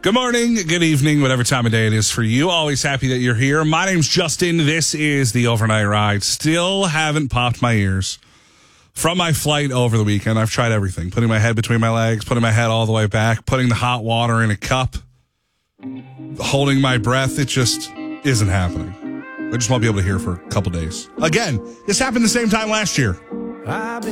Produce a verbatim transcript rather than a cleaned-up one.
Good morning, good evening, whatever time of day it is for you. Always happy that you're here. My name's Justin. This is the Overnight Ride. Still haven't popped my ears from my flight over the weekend. I've tried everything. Putting my head between my legs, putting my head all the way back, putting the hot water in a cup, holding my breath. It just isn't happening. I just won't be able to hear for a couple days. Again, this happened the same time last year.